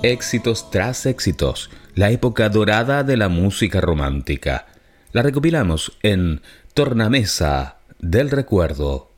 éxitos tras éxitos, la época dorada de la música romántica. La recopilamos en Tornamesa del Recuerdo.